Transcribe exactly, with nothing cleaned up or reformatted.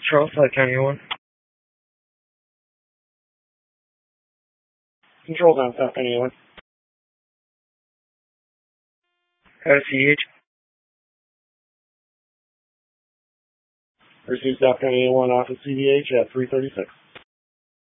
Charles, Flight County one. Control down, South County one. S C H. Receive South County one off of C D H at three thirty-six.